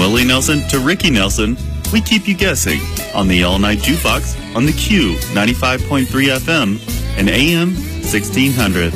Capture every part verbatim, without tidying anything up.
Willie Nelson to Ricky Nelson, we keep you guessing on the all-night jukebox on the Q ninety-five point three F M and A M sixteen hundred.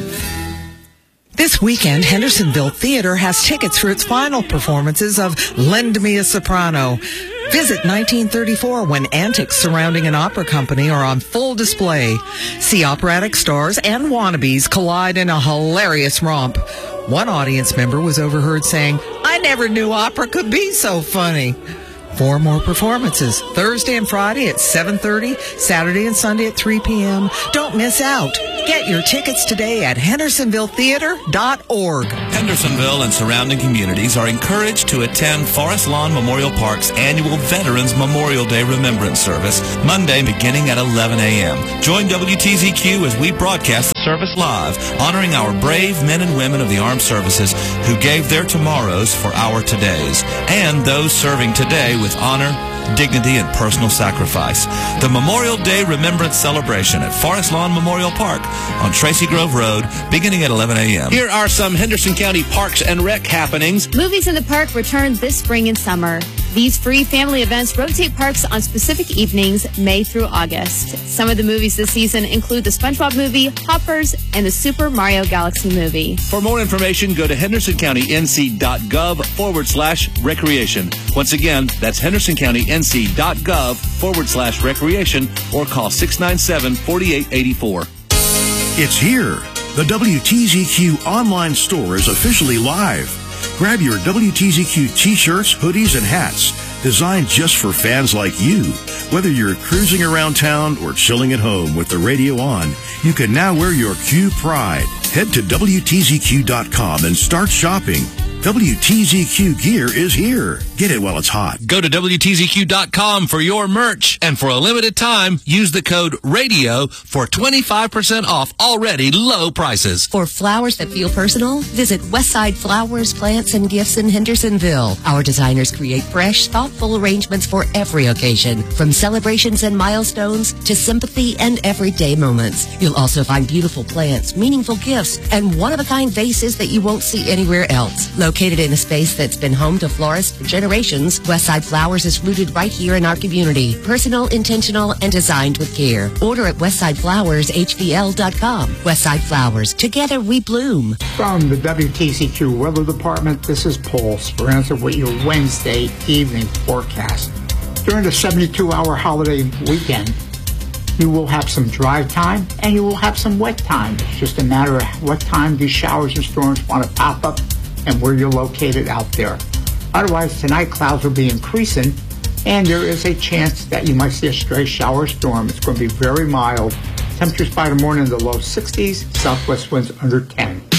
This weekend, Hendersonville Theater has tickets for its final performances of Lend Me a Soprano. Visit nineteen thirty-four when antics surrounding an opera company are on full display. See operatic stars and wannabes collide in a hilarious romp. One audience member was overheard saying, "I never knew opera could be so funny." Four more performances, Thursday and Friday at seven thirty, Saturday and Sunday at three p.m. Don't miss out. Get your tickets today at hendersonville theater dot org. Hendersonville and surrounding communities are encouraged to attend Forest Lawn Memorial Park's annual Veterans Memorial Day Remembrance Service, Monday beginning at eleven a.m. Join W T Z Q as we broadcast the service live, honoring our brave men and women of the armed services who gave their tomorrows for our todays, and those serving today with honor, dignity, and personal sacrifice. The Memorial Day Remembrance Celebration at Forest Lawn Memorial Park on Tracy Grove Road, beginning at eleven a.m. Here are some Henderson County Parks and Rec happenings. Movies in the Park return this spring and summer. These free family events rotate parks on specific evenings, May through August. Some of the movies this season include the SpongeBob movie, Hoppers, and the Super Mario Galaxy movie. For more information, go to henderson county n c dot gov forward slash recreation. Once again, that's henderson county n c dot gov forward slash recreation or call six nine seven, four eight eight four. It's here. The W T Z Q online store is officially live. Grab your W T Z Q t-shirts, hoodies, and hats designed just for fans like you. Whether you're cruising around town or chilling at home with the radio on, you can now wear your Q pride. Head to W T Z Q dot com and start shopping. W T Z Q gear is here. Get it while it's hot. Go to W T Z Q dot com for your merch, and for a limited time, use the code RADIO for twenty-five percent off already low prices. For flowers that feel personal, visit Westside Flowers, Plants, and Gifts in Hendersonville. Our designers create fresh, thoughtful arrangements for every occasion, from celebrations and milestones to sympathy and everyday moments. You'll also find beautiful plants, meaningful gifts, and one-of-a-kind vases that you won't see anywhere else. Located in a space that's been home to florists for generations, Westside Flowers is rooted right here in our community. Personal, intentional, and designed with care. Order at westside flowers h v l dot com. Westside Flowers. Together we bloom. From the W T C Q Weather Department, this is Paul Speranza with your Wednesday evening forecast. During the seventy-two hour holiday weekend, you will have some dry time and you will have some wet time. It's just a matter of what time these showers and storms want to pop up and where you're located out there. Otherwise, tonight clouds will be increasing, and there is a chance that you might see a stray shower storm. It's going to be very mild. Temperatures by the morning in the low sixties, southwest winds under ten.